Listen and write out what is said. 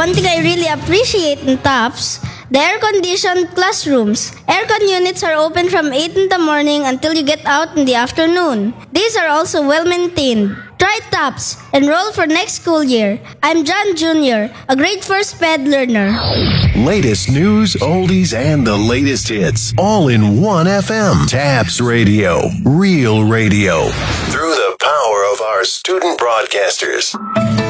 one thing I really appreciate in TOPS, the air-conditioned classrooms. Aircon units are open from 8 in the morning until you get out in the afternoon. These are also well-maintained. Try TOPS. Enroll for next school year. I'm John Jr., a grade 4 SPED learner. Latest news, oldies, and the latest hits. All in one FM. TAPS Radio. Real radio. Through the power of our student broadcasters.